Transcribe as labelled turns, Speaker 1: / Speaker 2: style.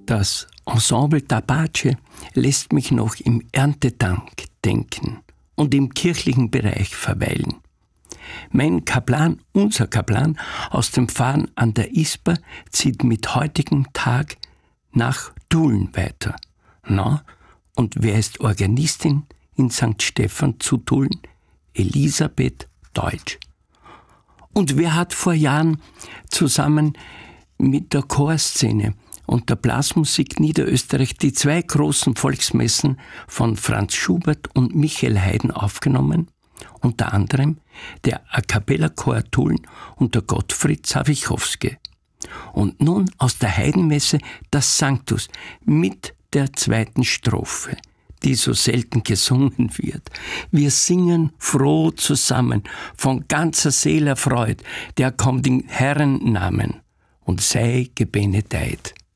Speaker 1: Das Ensemble Tabace lässt mich noch im Erntedank denken und im kirchlichen Bereich verweilen. Mein Kaplan, unser Kaplan aus dem Pfarren an der Isper zieht mit heutigem Tag nach Tulln weiter. Na, und wer ist Organistin in St. Stephan zu Tulln? Elisabeth Deutsch. Und wer hat vor Jahren zusammen mit der Chorszene und der Blasmusik Niederösterreich die 2 großen Volksmessen von Franz Schubert und Michael Haydn aufgenommen? Unter anderem der A Cappella Chor Tulln und der Gottfried Zawichowski. Und nun aus der Haydnmesse das Sanctus mit der 2. Strophe, die so selten gesungen wird. Wir singen froh zusammen, von ganzer Seele erfreut, der kommt in Herren Namen und sei gebenedeit.